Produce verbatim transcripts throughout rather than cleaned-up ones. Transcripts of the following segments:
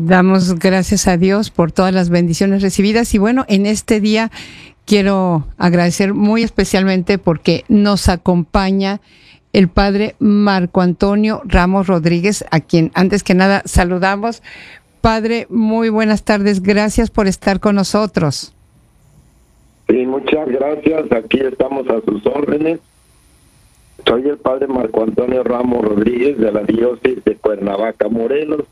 Damos gracias a Dios por todas las bendiciones recibidas y bueno, en este día quiero agradecer muy especialmente porque nos acompaña el padre Marco Antonio Ramos Rodríguez, a quien antes que nada saludamos. Padre, muy buenas tardes, gracias por estar con nosotros. Sí, muchas gracias, aquí estamos a sus órdenes. Soy el padre Marco Antonio Ramos Rodríguez de la diócesis de Cuernavaca, Morelos,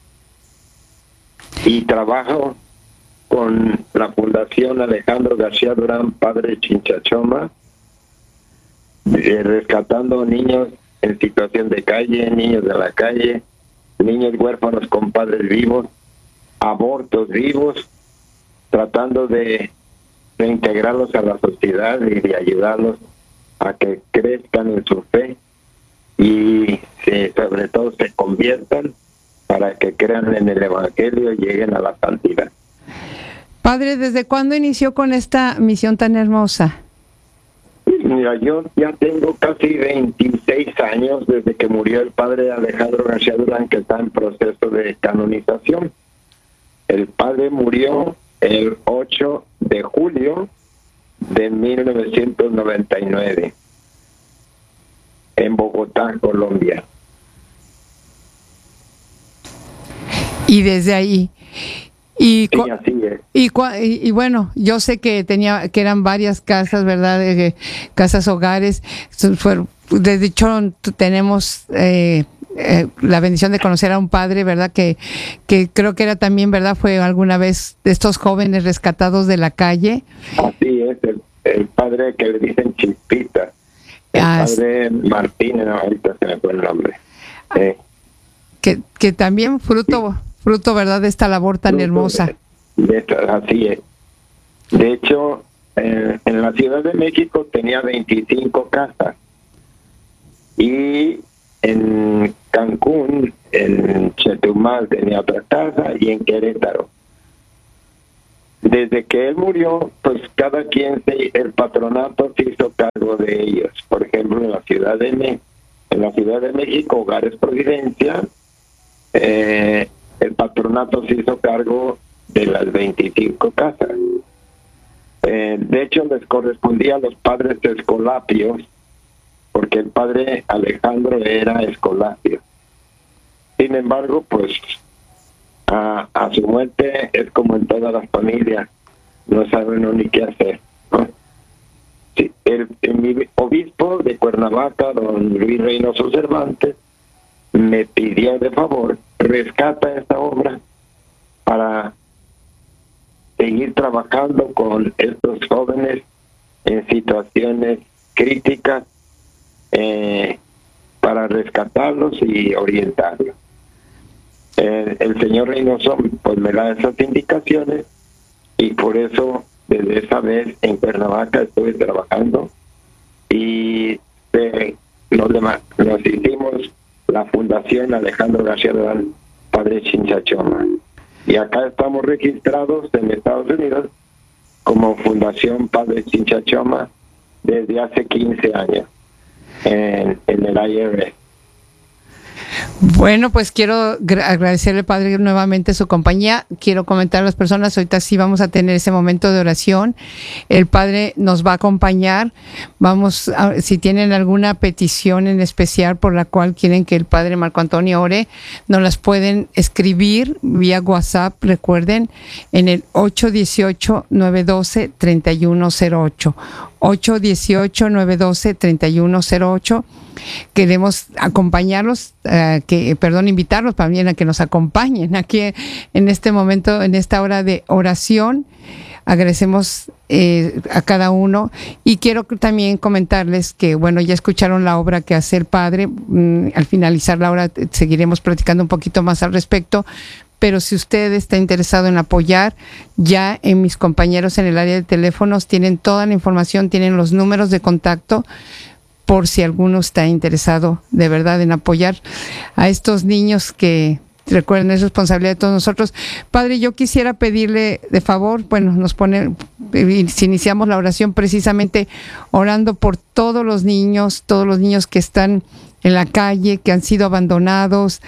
y trabajo con la Fundación Alejandro García Durán, Padre Chinchachoma, eh, rescatando niños en situación de calle, niños de la calle, niños huérfanos con padres vivos, abortos vivos, tratando de reintegrarlos a la sociedad y de ayudarlos a que crezcan en su fe y que sobre todo se conviertan para que crean en el Evangelio y lleguen a la santidad. Padre, ¿desde cuándo inició con esta misión tan hermosa? Mira, yo ya tengo casi veintiséis años desde que murió el padre Alejandro García Durán, que está en proceso de canonización. El padre murió el ocho de julio de mil novecientos noventa y nueve en Bogotá, Colombia. Y desde ahí y, sí, así es. y, y, y bueno, yo sé que tenía que eran varias casas, ¿verdad? Eh, casas hogares. De hecho, tenemos eh, eh, la bendición de conocer a un padre, ¿verdad? Que, que creo que era también, ¿verdad? Fue alguna vez de estos jóvenes rescatados de la calle. Así es, el, el padre que le dicen Chispita. El ah, padre Martínez, no, ahorita se me fue el nombre. Eh, que, que también fruto... Fruto, ¿verdad?, de esta labor tan Fruto hermosa. De, de esta, así es. De hecho, eh, en la Ciudad de México tenía veinticinco casas. Y en Cancún, en Chetumal tenía otra casa y en Querétaro. Desde que él murió, pues cada quien, se, el patronato se hizo cargo de ellos. Por ejemplo, en la Ciudad de, Me, en la Ciudad de México, Hogares Providencia, eh, el patronato se hizo cargo de las veinticinco casas. Eh, de hecho, les correspondía a los padres escolapios, porque el padre Alejandro era escolapio. Sin embargo, pues, a, a su muerte es como en todas las familias, no saben ni qué hacer, ¿no? Sí, el, el, mi obispo de Cuernavaca, don Luis Reynoso Cervantes, me pidió de favor, rescata esta obra para seguir trabajando con estos jóvenes en situaciones críticas, eh, para rescatarlos y orientarlos. Eh, el señor Reynoso pues me da esas indicaciones y por eso desde esa vez en Cuernavaca estuve trabajando y eh, nos, nos hicimos la Fundación Alejandro García Durán, Padre Chinchachoma. Y acá estamos registrados en Estados Unidos como Fundación Padre Chinchachoma desde hace quince años en, en el I R S. Bueno, pues quiero agradecerle, Padre, nuevamente su compañía. Quiero comentar a las personas, ahorita sí vamos a tener ese momento de oración. El Padre nos va a acompañar. Vamos, a, si tienen alguna petición en especial por la cual quieren que el Padre Marco Antonio ore, nos las pueden escribir vía WhatsApp, recuerden, en el ocho uno ocho, nueve uno dos, tres uno cero ocho. ocho uno ocho, nueve uno dos, tres uno cero ocho. Queremos acompañarlos, uh, que, perdón, invitarlos también a que nos acompañen aquí en este momento, en esta hora de oración. Agradecemos eh, a cada uno y quiero también comentarles que, bueno, ya escucharon la obra que hace el Padre. Mm, al finalizar la hora seguiremos platicando un poquito más al respecto. Pero si usted está interesado en apoyar, ya en mis compañeros en el área de teléfonos tienen toda la información, tienen los números de contacto por si alguno está interesado de verdad en apoyar a estos niños que, recuerden, es responsabilidad de todos nosotros. Padre, yo quisiera pedirle de favor, bueno, nos pone, si iniciamos la oración precisamente orando por todos los niños, todos los niños que están en la calle, que han sido abandonados,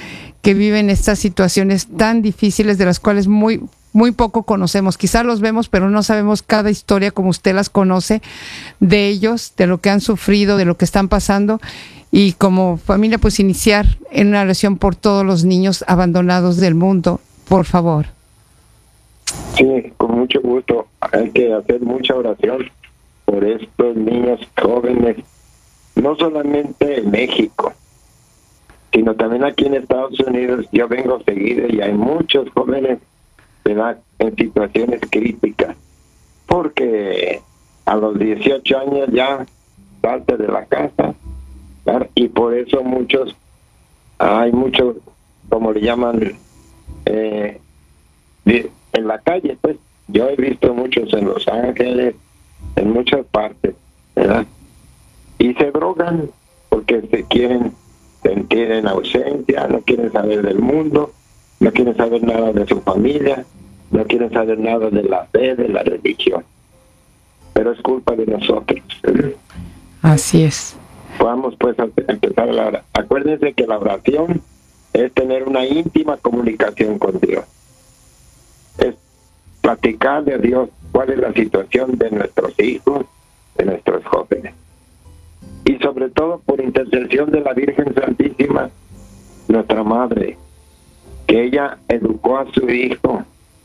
que viven estas situaciones tan difíciles de las cuales muy, muy poco conocemos. Quizá los vemos, pero no sabemos cada historia como usted las conoce, de ellos, de lo que han sufrido, de lo que están pasando. Y como familia, pues iniciar en una oración por todos los niños abandonados del mundo, por favor. Sí, con mucho gusto. Hay que hacer mucha oración por estos niños jóvenes, no solamente en México, sino también aquí en Estados Unidos. Yo vengo seguido y hay muchos jóvenes de edad en situaciones críticas, porque a los dieciocho años ya salte de la casa, ¿verdad? Y por eso muchos, hay muchos, como le llaman, eh, en la calle, pues. Yo he visto muchos en Los Ángeles, en muchas partes, ¿verdad? Y se drogan porque se quieren sentir en ausencia, no quieren saber del mundo, no quieren saber nada de su familia, no quieren saber nada de la fe, de la religión. Pero es culpa de nosotros. Así es. Vamos pues a empezar la oración. Acuérdense que la oración es tener una íntima comunicación con Dios. Es platicarle a Dios cuál es la situación de nuestros hijos, de nuestros jóvenes. Y sobre todo por intercesión de la Virgen Santísima, nuestra Madre, que ella educó a su hijo,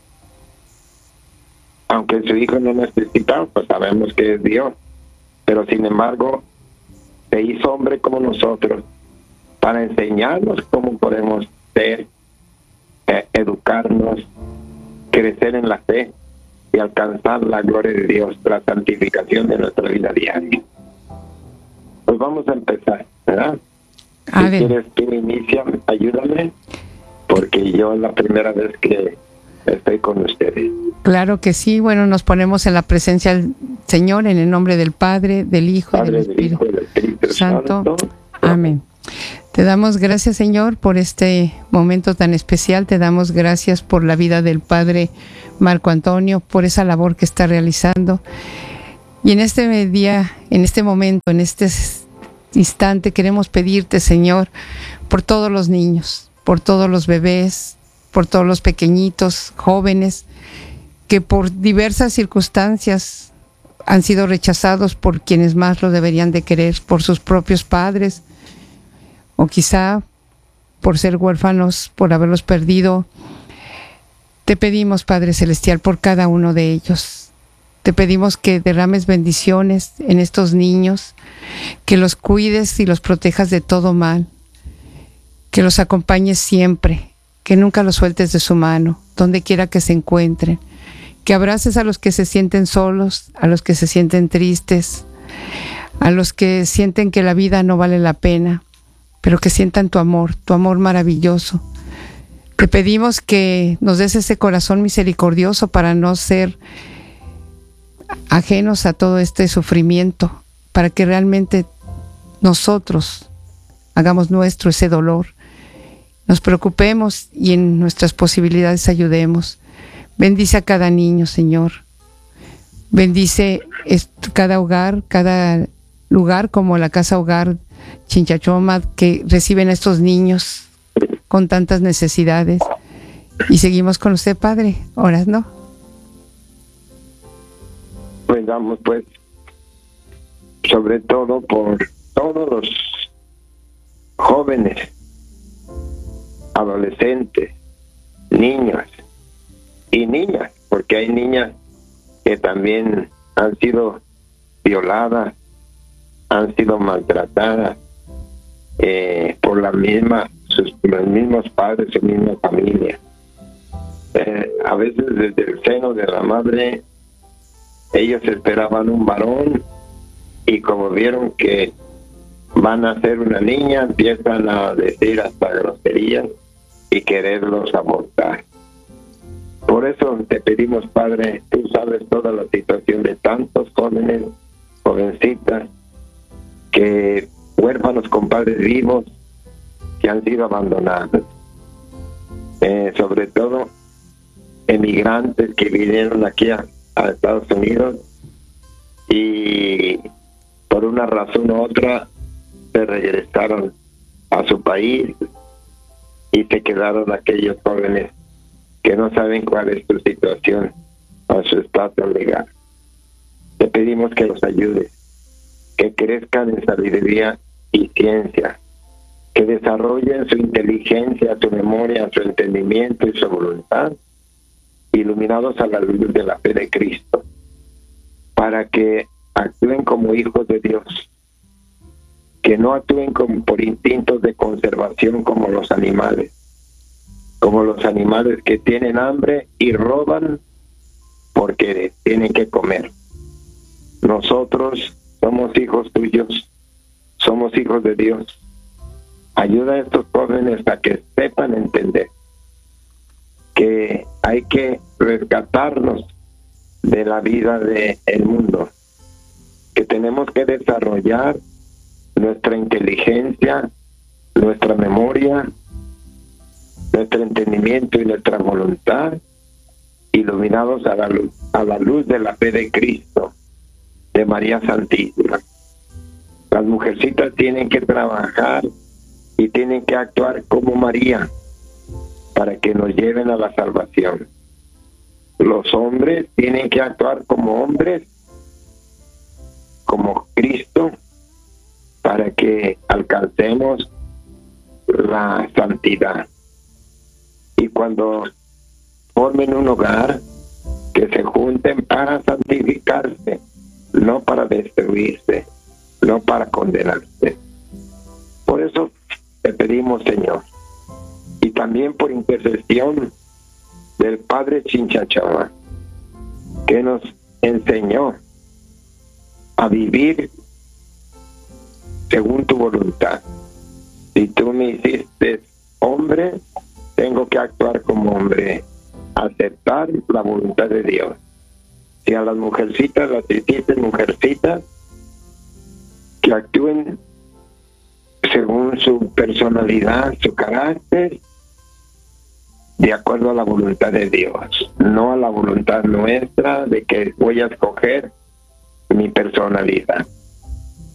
aunque su hijo no necesitaba, pues sabemos que es Dios, pero sin embargo se hizo hombre como nosotros para enseñarnos cómo podemos ser, eh, educarnos, crecer en la fe y alcanzar la gloria de Dios, la santificación de nuestra vida diaria. Pues vamos a empezar, ¿verdad? A si ver. quieres tú inicia, ayúdame, porque yo es la primera vez que estoy con ustedes. Claro que sí. Bueno, nos ponemos en la presencia del Señor en el nombre del Padre, del Hijo Padre, y del del Espíritu, Hijo y del Espíritu Santo. Santo. Amén. Te damos gracias, Señor, por este momento tan especial. Te damos gracias por la vida del Padre Marco Antonio, por esa labor que está realizando. Y en este día, en este momento, en este instante, queremos pedirte, Señor, por todos los niños, por todos los bebés, por todos los pequeñitos, jóvenes, que por diversas circunstancias han sido rechazados por quienes más lo deberían de querer, por sus propios padres, o quizá por ser huérfanos, por haberlos perdido. Te pedimos, Padre Celestial, por cada uno de ellos. Te pedimos que derrames bendiciones en estos niños, que los cuides y los protejas de todo mal, que los acompañes siempre, que nunca los sueltes de su mano, donde quiera que se encuentren, que abraces a los que se sienten solos, a los que se sienten tristes, a los que sienten que la vida no vale la pena, pero que sientan tu amor, tu amor maravilloso. Te pedimos que nos des ese corazón misericordioso para no ser ajenos a todo este sufrimiento, para que realmente nosotros hagamos nuestro ese dolor, nos preocupemos y en nuestras posibilidades ayudemos. Bendice a cada niño, Señor. Bendice cada hogar, cada lugar, como la Casa Hogar Chinchachoma, que reciben a estos niños con tantas necesidades. Y seguimos con usted, Padre. Horas, ¿no? Pues vamos, pues, sobre todo por todos los jóvenes, adolescentes, niños y niñas, porque hay niñas que también han sido violadas, han sido maltratadas eh, por la misma, sus, los mismos padres, su misma familia. Eh, a veces desde el seno de la madre ellos esperaban un varón y como vieron que van a ser una niña, empiezan a decir hasta groserías y quererlos abortar. Por eso te pedimos, Padre, tú sabes toda la situación de tantos jóvenes, jovencitas, que huérfanos con padres vivos, que han sido abandonados. Eh, sobre todo, emigrantes que vinieron aquí a, a Estados Unidos y por una razón u otra se regresaron a su país y se quedaron aquellos jóvenes que no saben cuál es su situación o su estatus legal. Te pedimos que los ayudes, que crezcan en sabiduría y ciencia, que desarrollen su inteligencia, su memoria, su entendimiento y su voluntad, iluminados a la luz de la fe de Cristo, para que actúen como hijos de Dios, que no actúen como por instintos de conservación como los animales, como los animales que tienen hambre y roban porque tienen que comer. Nosotros somos hijos tuyos, somos hijos de Dios. Ayuda a estos jóvenes a que sepan entender que hay que rescatarnos de la vida del mundo, que tenemos que desarrollar nuestra inteligencia, nuestra memoria, nuestro entendimiento y nuestra voluntad, iluminados a la luz, a la luz de la fe de Cristo, de María Santísima. Las mujercitas tienen que trabajar y tienen que actuar como María para que nos lleven a la salvación. Los hombres tienen que actuar como hombres, como Cristo, para que alcancemos la santidad. Y cuando formen un hogar, que se junten para santificarse, no para destruirse, no para condenarse. Por eso te pedimos, Señor, y también por intercesión del Padre Chinchachama, que nos enseñó a vivir según tu voluntad. Si tú me hiciste hombre, tengo que actuar como hombre, aceptar la voluntad de Dios. Si a las mujercitas las hiciste mujercitas, que actúen según su personalidad, su carácter, de acuerdo a la voluntad de Dios, no a la voluntad nuestra de que voy a escoger mi personalidad.